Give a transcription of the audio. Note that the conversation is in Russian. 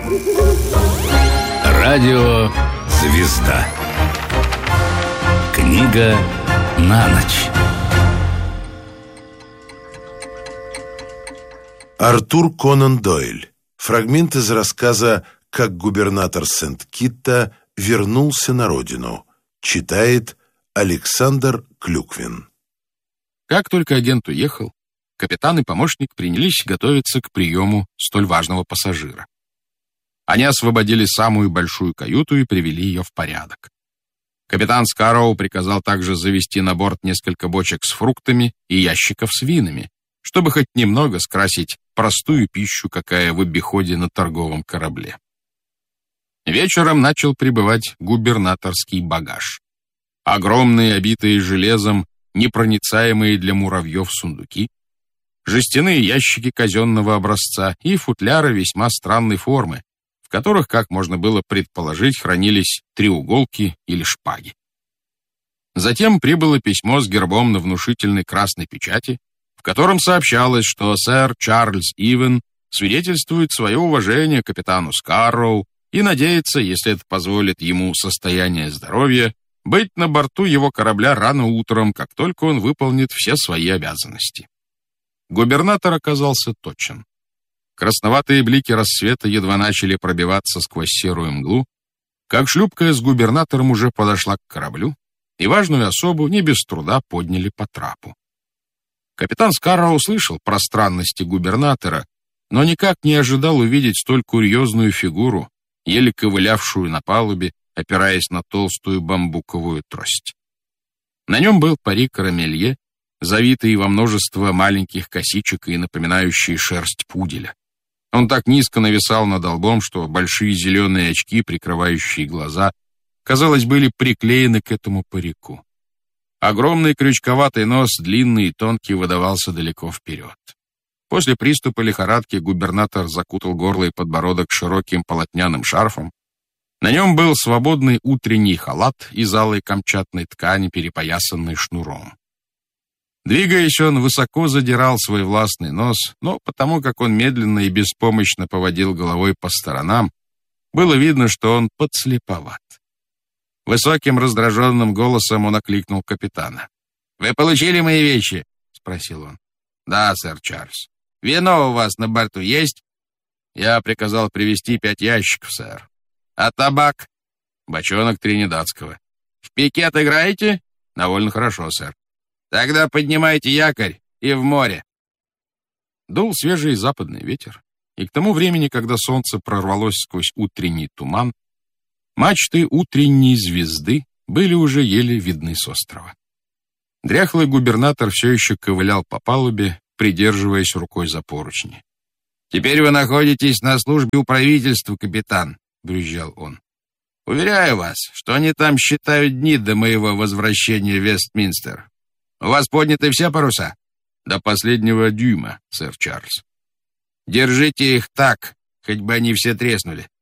Радио «Звезда». Книга на ночь. Артур Конан Дойль. Фрагмент из рассказа «Как губернатор Сент-Китта вернулся на родину». Читает Александр Клюквин. Как только агент уехал, капитан и помощник принялись готовиться к приему столь важного пассажира. Они освободили самую большую каюту и привели ее в порядок. Капитан Скарроу приказал также завести на борт несколько бочек с фруктами и ящиков с винами, чтобы хоть немного скрасить простую пищу, какая в обиходе на торговом корабле. Вечером начал прибывать губернаторский багаж. Огромные, обитые железом, непроницаемые для муравьев сундуки, жестяные ящики казенного образца и футляры весьма странной формы, в которых, как можно было предположить, хранились треуголки или шпаги. Затем прибыло письмо с гербом на внушительной красной печати, в котором сообщалось, что сэр Чарльз Ивен свидетельствует свое уважение капитану Скарроу и надеется, если это позволит ему состояние здоровья, быть на борту его корабля рано утром, как только он выполнит все свои обязанности. Губернатор оказался точен. Красноватые блики рассвета едва начали пробиваться сквозь серую мглу, как шлюпка с губернатором уже подошла к кораблю, и важную особу не без труда подняли по трапу. Капитан Скарроу услышал про странности губернатора, но никак не ожидал увидеть столь курьезную фигуру, еле ковылявшую на палубе, опираясь на толстую бамбуковую трость. На нем был парик рамелье, завитый во множество маленьких косичек и напоминающий шерсть пуделя. Он так низко нависал над лбом, что большие зеленые очки, прикрывающие глаза, казалось, были приклеены к этому парику. Огромный крючковатый нос, длинный и тонкий, выдавался далеко вперед. После приступа лихорадки губернатор закутал горло и подбородок широким полотняным шарфом. На нем был свободный утренний халат из алой камчатной ткани, перепоясанный шнуром. Двигаясь, он высоко задирал свой властный нос, но потому как он медленно и беспомощно поводил головой по сторонам, было видно, что он подслеповат. Высоким раздраженным голосом он окликнул капитана. «Вы получили мои вещи?» — спросил он. «Да, сэр Чарльз. Вино у вас на борту есть?» «Я приказал привезти 5 ящиков, сэр». «А табак?» «Бочонок тринидадского». «В пикет играете?» «Довольно хорошо, сэр». «Тогда поднимайте якорь и в море». Дул свежий западный ветер, и к тому времени, когда солнце прорвалось сквозь утренний туман, мачты утренней звезды были уже еле видны с острова. Дряхлый губернатор все еще ковылял по палубе, придерживаясь рукой за поручни. «Теперь вы находитесь на службе у правительства, капитан», — брюзжал он. «Уверяю вас, что они там считают дни до моего возвращения в Вестминстер. У вас подняты все паруса?» «До последнего дюйма, сэр Чарльз». «Держите их так, хоть бы они все треснули».